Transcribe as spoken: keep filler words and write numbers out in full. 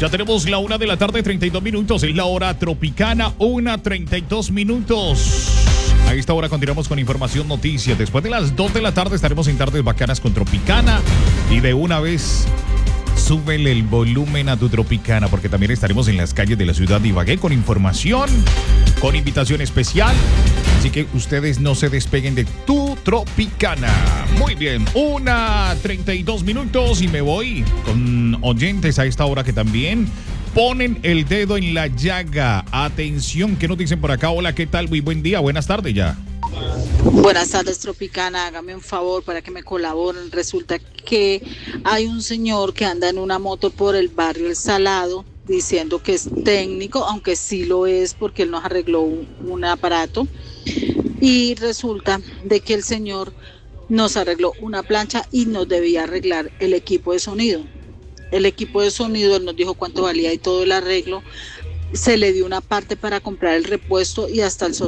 Ya tenemos la una de la tarde, treinta y dos minutos. Es la hora tropicana, una treinta y dos minutos. A esta hora continuamos con información, noticias. Después de las dos de la tarde estaremos en Tardes Bacanas con Tropicana. Y de una vez, súbele el volumen a tu Tropicana, porque también estaremos en las calles de la ciudad de Ibagué con información, con invitación especial. Así que ustedes no se despeguen de tu Tropicana. Muy bien, una treinta y dos minutos y me voy con oyentes a esta hora que también ponen el dedo en la llaga. Atención, ¿qué nos dicen por acá? Hola, ¿qué tal? Muy buen día, buenas tardes ya. Buenas tardes, Tropicana. Hágame un favor para que me colaboren. Resulta que hay un señor que anda en una moto por el barrio El Salado diciendo que es técnico, aunque sí lo es porque él nos arregló un, un aparato. Y resulta de que el señor nos arregló una plancha y nos debía arreglar el equipo de sonido. El equipo de sonido, él nos dijo cuánto valía y todo el arreglo. Se le dio una parte para comprar el repuesto y hasta el